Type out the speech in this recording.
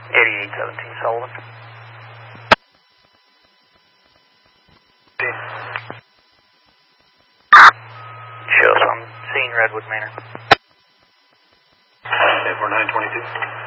8817 Sullivan. Shows I'm seeing Redwood Manor. 4922.